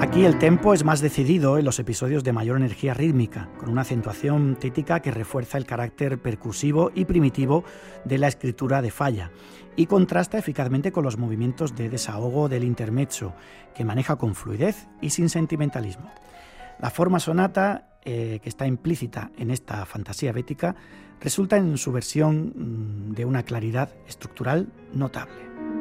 Aquí el tempo es más decidido en los episodios de mayor energía rítmica, con una acentuación títica que refuerza el carácter percusivo y primitivo de la escritura de Falla y contrasta eficazmente con los movimientos de desahogo del intermezzo, que maneja con fluidez y sin sentimentalismo. La forma sonata, que está implícita en esta fantasía bética, resulta en su versión de una claridad estructural notable.